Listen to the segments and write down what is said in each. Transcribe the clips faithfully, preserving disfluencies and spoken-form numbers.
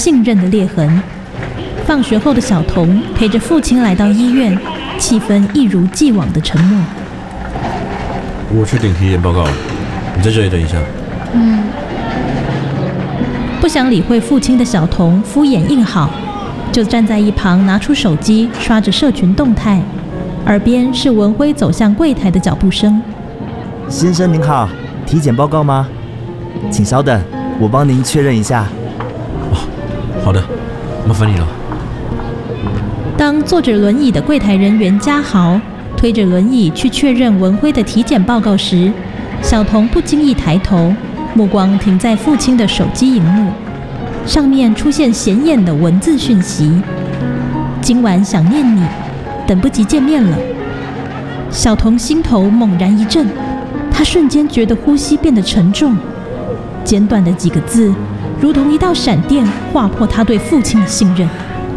信任的裂痕。放学后的小童陪着父亲来到医院，气氛一如既往的沉默。 我去领体检报告了，你在这里等一下。 嗯。 不想理会父亲的小童敷衍应好，就站在一旁拿出手机刷着社群动态，耳边是文辉走向柜台的脚步声。 先生您好，体检报告吗？请稍等，我帮您确认一下。 哦，好的，麻烦你了。 当坐着轮椅的柜台人员嘉豪推着轮椅去确认文辉的体检报告时，小童不经意抬头，目光停在父亲的手机荧幕，上面出现显眼的文字讯息：今晚想念你，等不及见面了。小童心头猛然一震，他瞬间觉得呼吸变得沉重，简短的几个字如同一道闪电，划破他对父亲的信任。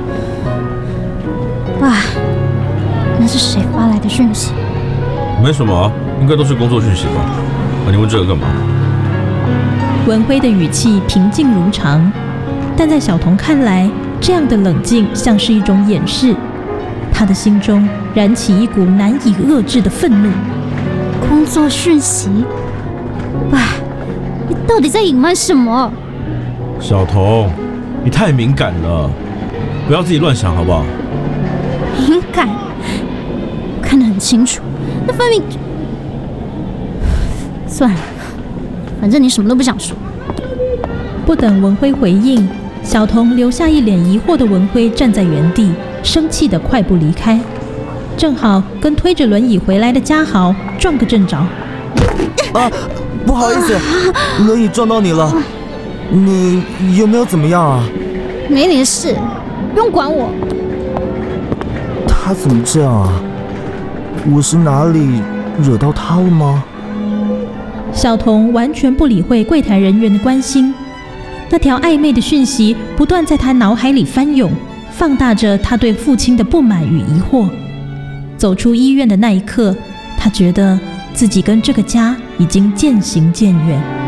哇，那是谁发来的讯息？ 没什么啊，应该都是工作讯息吧？那你问这个干嘛？ 文辉的语气平静如常，但在小童看来，这样的冷静像是一种掩饰。他的心中燃起一股难以遏制的愤怒。 工作讯息？哇，你到底在隐瞒什么？ 小童，你太敏感了，不要自己乱想好不好？ 敏感？我看得很清楚，那分明……算了，反正你什么都不想说。 不等文辉回应，小童留下一脸疑惑的文辉站在原地，生气地快步离开，正好跟推着轮椅回来的嘉豪撞个正着。 啊，不好意思，轮椅撞到你了，你有没有怎么样啊？ 没你的事，不用管我。 他怎么这样啊？我是哪里惹到他了吗？ 小童完全不理会柜台人员的关心，那条暧昧的讯息不断在他脑海里翻涌，放大着他对父亲的不满与疑惑。走出医院的那一刻，他觉得自己跟这个家已经渐行渐远。